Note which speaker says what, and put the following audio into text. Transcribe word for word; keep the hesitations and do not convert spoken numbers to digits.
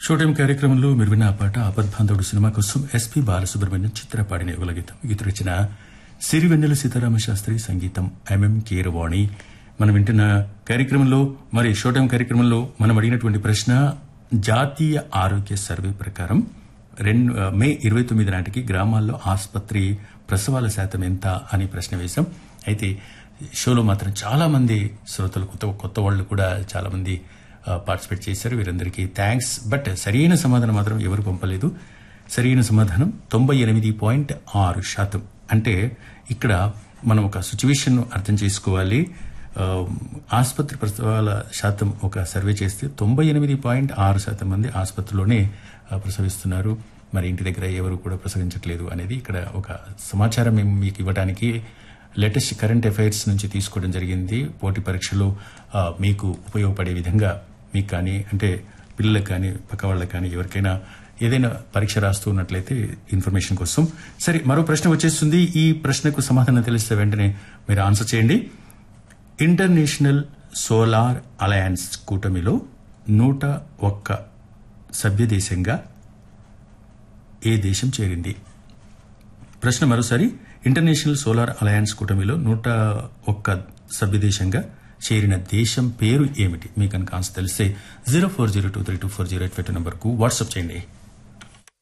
Speaker 1: Show time కార్యక్రమంలో మీరు విన్న ఆ పాట ఆపద్బాంధవుడు సినిమా కోసం ఎస్పీ బాలసుబ్రహ్మణ్యం చిత్ర పాడిన యుగల గీతం గీత రచన సిరివెన్నెల సీతారామ శాస్త్రి, సంగీతం ఎంఎం కీరవాణి. మనం వింటున్న కార్యక్రమంలో మరి షో టైం కార్యక్రమంలో మనం అడిగినటువంటి ప్రశ్న జాతీయ ఆరోగ్య సర్వే ప్రకారం రెండు మే ఇరవై తొమ్మిది నాటికి గ్రామాల్లో ఆసుపత్రి ప్రసవాల శాతం ఎంత అని ప్రశ్న వేశాం. అయితే షోలో మాత్రం చాలా మంది శ్రోతలు కొత్త కొత్త వాళ్ళు కూడా చాలా మంది పార్టిసిపేట్ చేశారు. వీరందరికీ థ్యాంక్స్. బట్ సరైన సమాధానం మాత్రం ఎవరు పంపలేదు. సరైన సమాధానం తొంభై ఎనిమిది పాయింట్ ఆరు శాతం. అంటే ఇక్కడ మనం ఒక సిచ్యువేషన్ అర్థం చేసుకోవాలి. ఆసుపత్రి ప్రసవాల శాతం ఒక సర్వే చేస్తే తొంభై ఎనిమిది పాయింట్ ఆరు శాతం మంది ఆసుపత్రిలోనే ప్రసవిస్తున్నారు. మరి ఇంటి దగ్గర ఎవరు కూడా ప్రసవించట్లేదు అనేది ఇక్కడ ఒక సమాచారం మేము మీకు ఇవ్వడానికి లేటెస్ట్ కరెంట్ అఫైర్స్ నుంచి తీసుకోవడం జరిగింది. పోటీ పరీక్షలో మీకు ఉపయోగపడే విధంగా మీకు కానీ అంటే పిల్లలకు కానీ పక్క వాళ్ళకి కానీ ఎవరికైనా ఏదైనా పరీక్ష రాస్తూ ఉన్నట్లయితే ఇన్ఫర్మేషన్ కోసం. సరే, మరో ప్రశ్న వచ్చేస్తుంది. ఈ ప్రశ్నకు సమాధానం తెలిస్తే వెంటనే మీరు ఆన్సర్ చేయండి. ఇంటర్నేషనల్ సోలార్ అలయన్స్ కూటమిలో నూట ఒక్క సభ్య దేశంగా ఏ దేశం చేరింది? ప్రశ్న మరోసారి. ఇంటర్నేషనల్ సోలార్ అలయన్స్ కూటమిలో నూట ఒక్క సభ్య దేశంగా చేరిన దేశం పేరు ఏమిటి? మీకు కనుక ఆన్సర్ తెలిస్తే zero four zero two three two four zero eight five two నంబర్కు వాట్సాప్ చేయండి.